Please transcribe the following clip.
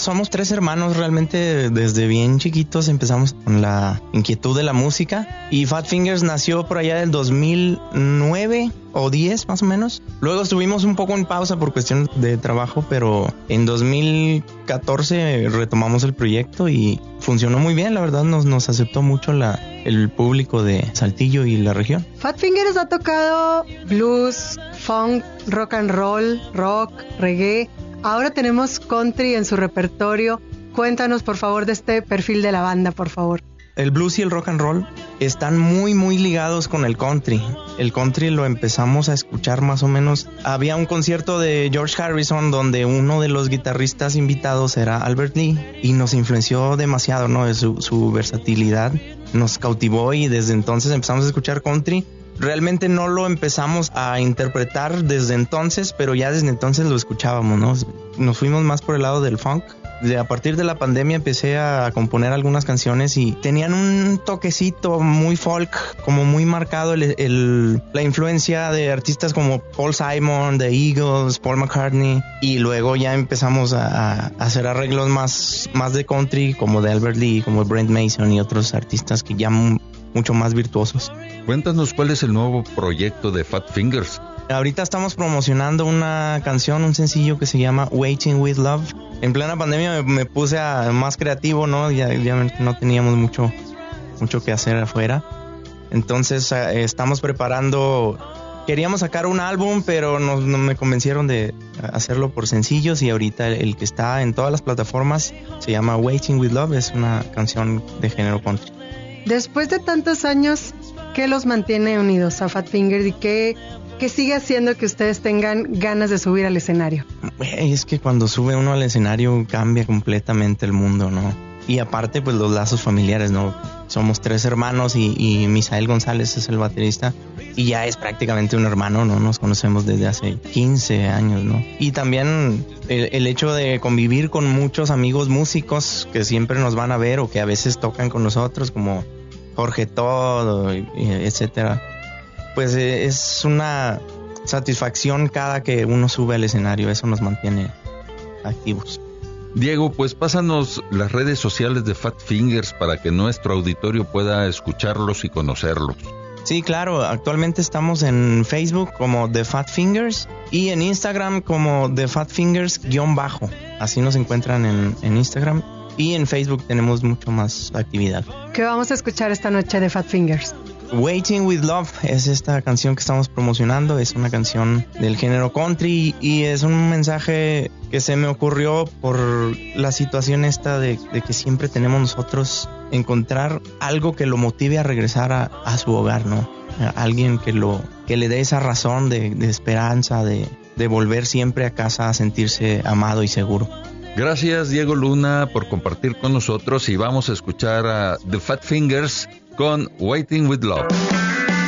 somos 3 hermanos, realmente desde bien chiquitos empezamos con la inquietud de la música y Fat Fingers nació por allá del 2009 o 10 más o menos. Luego estuvimos un poco en pausa por cuestión de trabajo, pero en 2014 retomamos el proyecto y funcionó muy bien, la verdad nos aceptó mucho el público de Saltillo y la región. Fat Fingers ha tocado blues, funk, rock and roll, rock, reggae. Ahora tenemos country en su repertorio. Cuéntanos, por favor, de este perfil de la banda, por favor. El blues y el rock and roll están muy, muy ligados con el country. El country lo empezamos a escuchar más o menos. Había un concierto de George Harrison donde uno de los guitarristas invitados era Albert Lee y nos influenció demasiado, ¿no? Su versatilidad nos cautivó y desde entonces empezamos a escuchar country. Realmente no lo empezamos a interpretar desde entonces, pero ya desde entonces lo escuchábamos, ¿no? Nos fuimos más por el lado del funk. A partir de la pandemia empecé a componer algunas canciones y tenían un toquecito muy folk, como muy marcado la influencia de artistas como Paul Simon, The Eagles, Paul McCartney, y luego ya empezamos a hacer arreglos más de country, como de Albert Lee, como Brent Mason y otros artistas que ya mucho más virtuosos. Cuéntanos cuál es el nuevo proyecto de Fat Fingers. Ahorita estamos promocionando una canción, un sencillo que se llama Waiting with Love. En plena pandemia me puse más creativo, ¿no? Ya no teníamos mucho que hacer afuera. Entonces estamos preparando. Queríamos sacar un álbum, pero no me convencieron de hacerlo por sencillos y ahorita el que está en todas las plataformas se llama Waiting with Love. Es una canción de género country. Después de tantos años, ¿qué los mantiene unidos a Fat Fingers y qué sigue haciendo que ustedes tengan ganas de subir al escenario? Es que cuando sube uno al escenario cambia completamente el mundo, ¿no? Y aparte, pues los lazos familiares, ¿no? Somos 3 hermanos y Misael González es el baterista y ya es prácticamente un hermano, ¿no? Nos conocemos desde hace 15 años, ¿no? Y también el hecho de convivir con muchos amigos músicos que siempre nos van a ver o que a veces tocan con nosotros, como Jorge Todo, etcétera. Pues es una satisfacción cada que uno sube al escenario, eso nos mantiene activos. Diego, pues pásanos las redes sociales de Fat Fingers para que nuestro auditorio pueda escucharlos y conocerlos. Sí, claro, actualmente estamos en Facebook como The Fat Fingers y en Instagram como The Fat Fingers _ así nos encuentran en Instagram y en Facebook tenemos mucho más actividad. ¿Qué vamos a escuchar esta noche de Fat Fingers? Waiting with Love es esta canción que estamos promocionando, es una canción del género country y es un mensaje que se me ocurrió por la situación esta de que siempre tenemos nosotros encontrar algo que lo motive a regresar a su hogar, ¿no? Alguien que le dé esa razón de esperanza, de volver siempre a casa a sentirse amado y seguro. Gracias, Diego Luna, por compartir con nosotros y vamos a escuchar a The Fat Fingers con Waiting with Love.